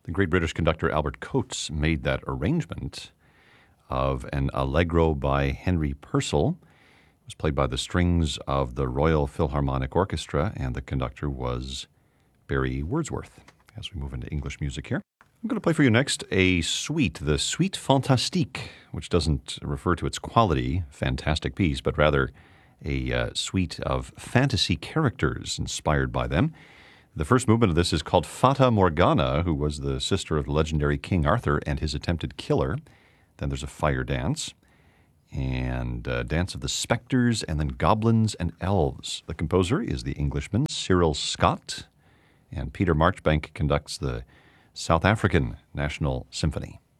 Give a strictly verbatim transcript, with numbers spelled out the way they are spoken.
The great British conductor Albert Coates made that arrangement of an Allegro by Henry Purcell. It was played by the strings of the Royal Philharmonic Orchestra, and the conductor was Barry Wordsworth. As we move into English music here, I'm going to play for you next a suite, the Suite Fantastique, which doesn't refer to its quality, fantastic piece, but rather a uh, suite of fantasy characters inspired by them. The first movement of this is called Fata Morgana, who was the sister of the legendary King Arthur and his attempted killer. Then there's a fire dance, and uh, Dance of the Spectres, and then Goblins and Elves. The composer is the Englishman Cyril Scott, and Peter Marchbank conducts the South African National Symphony.